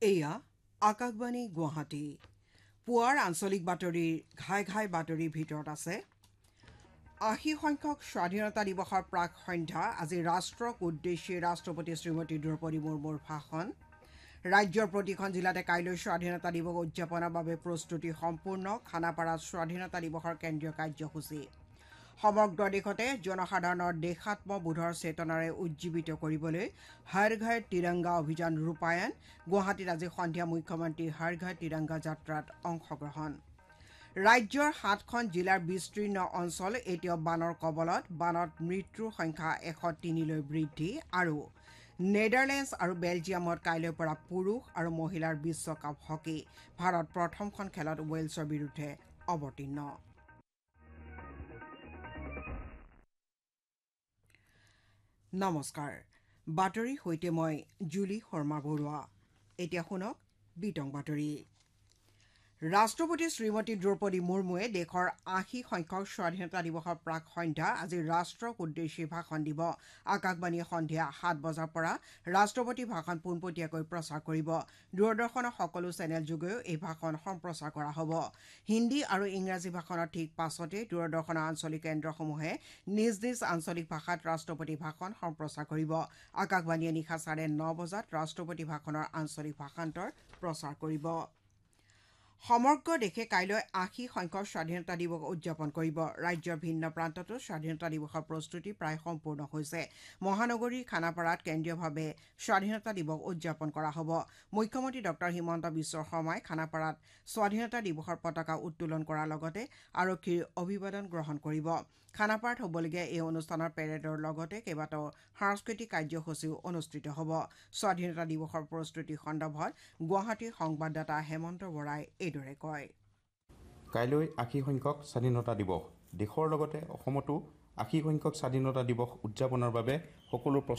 এয়া আকাশবাণী গুৱাহাটী পুৱাৰ আঞ্চলিক বাতৰিৰ ঘাই ঘাই বাতৰিৰ ভিতৰত আছে ৮০ সংখ্যক স্বাধীনতা দিৱসৰ প্ৰাক সন্ধ্যা আজি ৰাষ্ট্ৰক উদ্দেশ্যি ৰাষ্ট্ৰপতি শ্ৰীমতী দ্ৰৌপদী মুৰ্মুৰ ভাষণ ৰাজ্যৰ প্ৰতিখন জিলাতে কাইলৈ স্বাধীনতা দিৱস উদযাপনৰ বাবে প্ৰস্তুতি সম্পূৰ্ণ খানাপাৰাত স্বাধীনতা দিৱসৰ কেন্দ্ৰীয় কাৰ্যসূচী সমগ্ৰ দেশতে জনসাধাৰণৰ দেশাত্মবোধৰ চেতনাৰে উজ্জীৱিত কৰিবলৈ হৰ ঘৰ তিৰংগা অভিযান ৰূপায়ণ গুৱাহাটীত আজি সন্ধিয়া মুখ্যমন্ত্ৰী হৰ ঘৰ তিৰংগা যাত্ৰাত অংশগ্ৰহণ ৰাজ্যৰ ৭খন জিলাৰ বিস্তীৰ্ণ অঞ্চল এতিয়াও বানৰ কবলত বানত মৃত্যুৰ সংখ্যা ১০৩লৈ বৃদ্ধি আৰু নেদাৰলেণ্ডছ আৰু বেলজিয়ামত কাইলৈৰ পৰা পুৰুষ আৰু মহিলাৰ বিশ্বকাপ হকী ভাৰত প্ৰথমখন খেলত ৱেলছৰ বিৰুদ্ধে অৱতীৰ্ণ নমস্কাৰ বাতৰি সৈতে মই জুলি শৰ্মা বৰুৱা এতিয়া শুনক বিতং বাতৰি ৰাষ্ট্ৰপতি শ্ৰীমতী দ্ৰৌপদী মুৰ্মুৱে দেশৰ ৮০ সংখ্যক স্বাধীনতা দিৱসৰ প্ৰাক সন্ধ্যা আজি ৰাষ্ট্ৰক উদ্দেশ্যি ভাষণ দিব আকাশবাণীয়ে সন্ধিয়া ৭ বজাৰ পৰা ৰাষ্ট্ৰপতি ভাষণ পোনপটীয়াকৈ প্ৰচাৰ কৰিব দূৰদৰ্শনৰ সকলো চেনেল যোগেও এই ভাষণ সম্প্ৰচাৰ কৰা হ'ব হিন্দী আৰু ইংৰাজী ভাষণৰ ঠিক পাছতে দূৰদৰ্শনৰ আঞ্চলিক কেন্দ্ৰসমূহে নিজ নিজ আঞ্চলিক ভাষাত ৰাষ্ট্ৰপতি ভাষণ সম্প্ৰচাৰ কৰিব আকাশবাণীয়ে নিশা ৯:৩০ বজাত ৰাষ্ট্ৰপতি ভাষণৰ আঞ্চলিক ভাষান্তৰ প্ৰচাৰ কৰিব সমগ্ৰ দেশে কাইলৈ ৮০ সংখ্যক স্বাধীনতা দিৱস উদযাপন কৰিব ৰাজ্যৰ ভিন্ন প্ৰান্ততো স্বাধীনতা দিৱসৰ প্ৰস্তুতি প্ৰায় সম্পূৰ্ণ হৈছে মহানগৰীৰ খানাপাৰাত কেন্দ্ৰীয়ভাৱে স্বাধীনতা দিৱস উদযাপন কৰা হ'ব মুখ্যমন্ত্ৰী ডক্টৰ হিমন্ত বিশ্ব শৰ্মাই খানাপাৰাত স্বাধীনতা দিৱসৰ পতাকা উত্তোলন কৰাৰ লগতে আৰক্ষীৰ অভিবাদন গ্ৰহণ কৰিব খানাপাৰাত হ'বলগীয়া এই অনুষ্ঠানৰ পেৰেডৰ লগতে কেইবাটাও সাংস্কৃতিক কাৰ্যসূচীও অনুষ্ঠিত হ'ব স্বাধীনতা দিৱসৰ প্ৰস্তুতি সন্দৰ্ভত গুৱাহাটীৰ সংবাদদাতা হেমন্ত বৰাই এইদৰে কয় কাইলৈ ৮০ সংখ্যক স্বাধীনতা দিৱস দেশৰ লগতে অসমতো ৮০ সংখ্যক স্বাধীনতা দিৱস উদযাপনৰ বাবে সকলো